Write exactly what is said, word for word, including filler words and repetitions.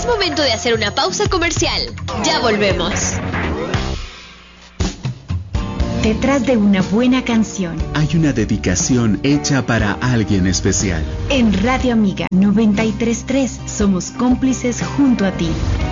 Es momento de hacer una pausa comercial. Ya volvemos. Detrás de una buena canción hay una dedicación hecha para alguien especial. En Radio Amiga noventa y tres punto tres somos cómplices junto a ti.